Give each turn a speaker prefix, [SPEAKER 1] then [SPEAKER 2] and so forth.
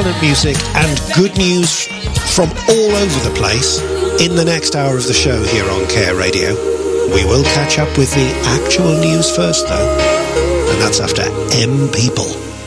[SPEAKER 1] excellent music and good news from all over the place in the next hour of the show here on Care Radio. We will catch up with the actual news first, though, and that's after M People.